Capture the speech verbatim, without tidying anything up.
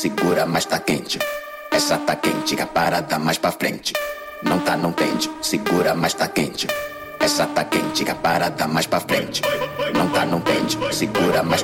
segura, mas tá quente. Essa tá quente, que a parada mais pra frente. Não tá, não pende, segura, mas tá quente. Essa tá quente, que a parada mais pra frente. Não tá, não pende, segura, mas